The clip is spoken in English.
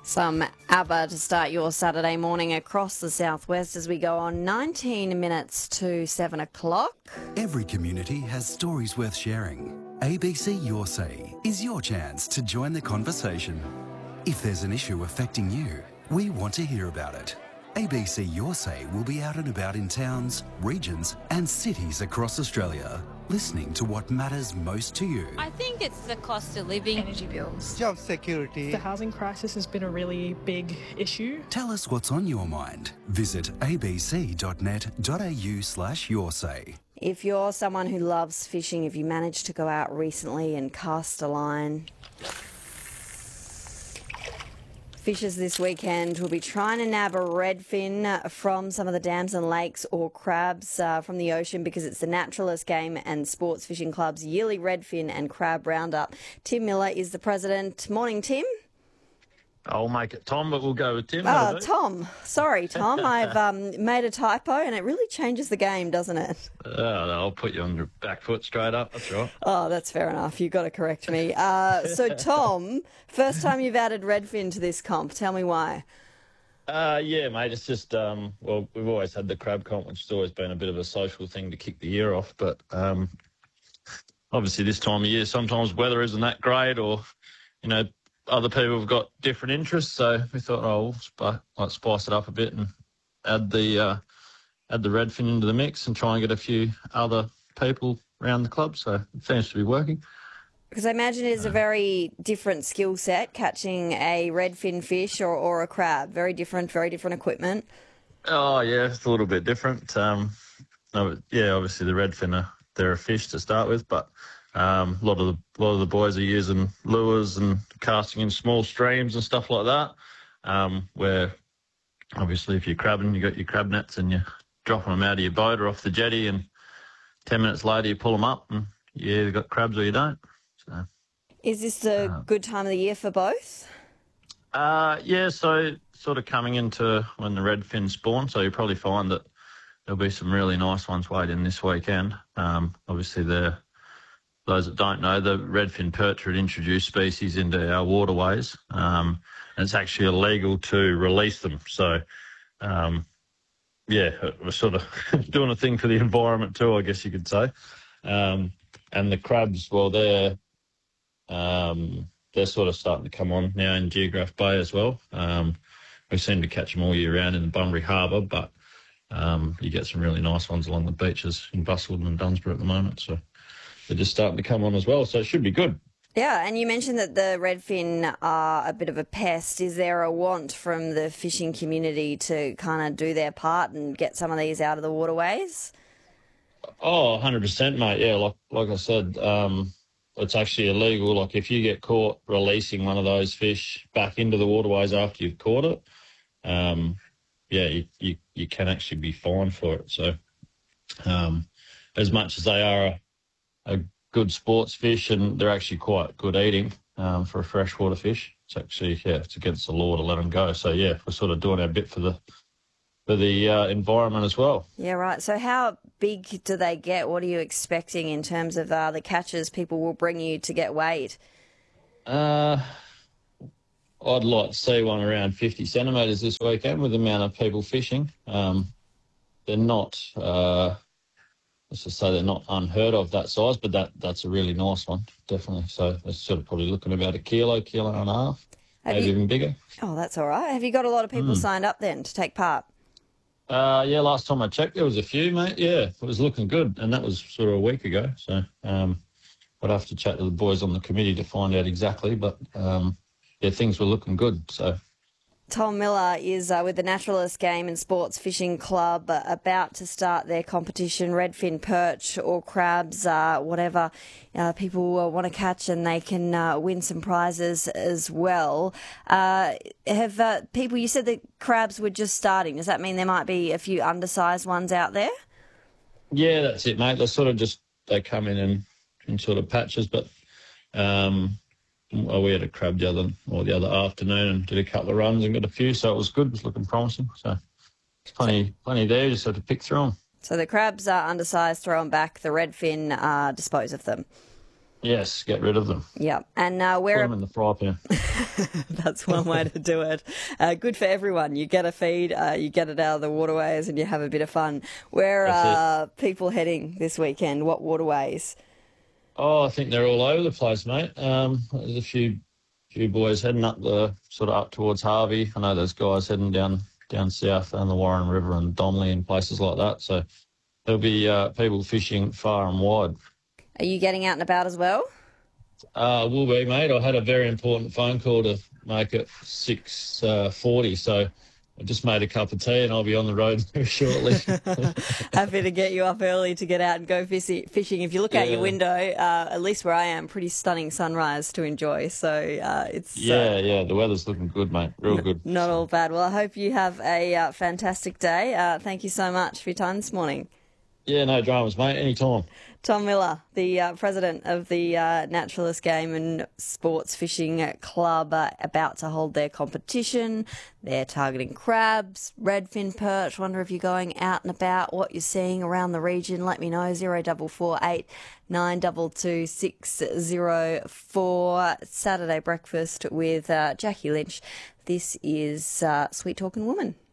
Some ABBA to start your Saturday morning across the southwest as we go on 19 minutes to 7 o'clock. Every community has stories worth sharing. ABC Your Say is your chance to join the conversation. If there's an issue affecting you, we want to hear about it. ABC Your Say will be out and about in towns, regions and cities across Australia, listening to what matters most to you. I think it's the cost of living. Energy bills. Job security. The housing crisis has been a really big issue. Tell us what's on your mind. Visit abc.net.au/yoursay. If you're someone who loves fishing, if you managed to go out recently and cast a line, fishers this weekend will be trying to nab a redfin from some of the dams and lakes or crabs from the ocean because it's the Naturalist Game and Sports Fishing Club's yearly redfin and crab roundup. Tim Miller is the president. Morning, Tim. I'll make it Tom, but we'll go with Tim. Oh, Tom. Sorry, Tom. I've made a typo and it really changes the game, doesn't it? I'll put you on your back foot straight up. That's right. Oh, that's fair enough. You've got to correct me. So, Tom, first time you've added redfin to this comp. Tell me why. Yeah, mate. It's just, well, we've always had the crab comp, which has always been a bit of a social thing to kick the year off. But obviously this time of year, sometimes weather isn't that great or, you know, other people have got different interests, so we thought, let's spice it up a bit and add the redfin into the mix and try and get a few other people around the club. So it seems to be working. Because I imagine it is a very different skill set, catching a redfin fish or a crab. Very different equipment. Oh yeah, it's a little bit different. Obviously the redfin they're a fish to start with, but a lot of the boys are using lures and casting in small streams and stuff like that. Where obviously if you're crabbing, you got your crab nets and you're dropping them out of your boat or off the jetty, and 10 minutes later you pull them up and you either got crabs or you don't. So, is this a good time of the year for both? So sort of coming into when the redfin spawn, so you'll probably find that there'll be some really nice ones waiting this weekend. Obviously those that don't know, the redfin perch are an introduced species into our waterways, and it's actually illegal to release them. So, we're sort of doing a thing for the environment too, I guess you could say. And the crabs, well, they're sort of starting to come on now in Geograph Bay as well. We seem to catch them all year round in the Bunbury Harbour, but you get some really nice ones along the beaches in Busselton and Dunsborough at the moment. So they're just starting to come on as well, so it should be good. Yeah, and you mentioned that the redfin are a bit of a pest. Is there a want from the fishing community to kind of do their part and get some of these out of the waterways? Oh, 100%, mate. Yeah, like I said, it's actually illegal. Like if you get caught releasing one of those fish back into the waterways after you've caught it, you can actually be fined for it. So as much as they are a good sports fish and they're actually quite good eating for a freshwater fish, it's actually, it's against the law to let them go. So, yeah, we're sort of doing our bit for the environment as well. Yeah, right. So how big do they get? What are you expecting in terms of the catches people will bring you to get weighed? I'd like to see one around 50 centimetres this weekend with the amount of people fishing. They're not... let's just say they're not unheard of that size, but that's a really nice one, definitely. So it's sort of probably looking about a kilo and a half, maybe even bigger. Oh, that's all right. Have you got a lot of people signed up then to take part? Last time I checked, there was a few, mate. Yeah, it was looking good, and that was sort of a week ago. So I'd have to chat to the boys on the committee to find out exactly, but things were looking good. So. Tom Miller is with the Naturalist Game and Sports Fishing Club about to start their competition, redfin perch or crabs, whatever people want to catch, and they can win some prizes as well. Have people, you said that crabs were just starting. Does that mean there might be a few undersized ones out there? Yeah, that's it, mate. They come in sort of patches, but... we had a crab the other afternoon and did a couple of runs and got a few, so it was good. It was looking promising. So plenty there. You just have to pick through them. So the crabs are undersized, throw them back. The redfin, dispose of them. Yes, get rid of them. Yeah, and Put where them in the fry pan. that's one way to do it. Good for everyone. You get a feed, you get it out of the waterways, and you have a bit of fun. Where are people heading this weekend? What waterways? Oh, I think they're all over the place, mate. There's a few boys heading up up towards Harvey. I know there's guys heading down south and the Warren River and Donnelly and places like that. So there'll be people fishing far and wide. Are you getting out and about as well? Will be, mate. I had a very important phone call to make at 6:40, so I just made a cup of tea and I'll be on the road very shortly. Happy to get you up early to get out and go fishing. If you look out your window, at least where I am, pretty stunning sunrise to enjoy. So it's the weather's looking good, mate. Real good. Not all bad. Well, I hope you have a fantastic day. Thank you so much for your time this morning. Yeah, no dramas, mate. Anytime. Tom Miller, the president of the Naturalist Game and Sports Fishing Club, about to hold their competition. They're targeting crabs, redfin perch. Wonder if you're going out and about, what you're seeing around the region. Let me know, 0448 922 604. Saturday breakfast with Jackie Lynch. This is Sweet Talking Woman.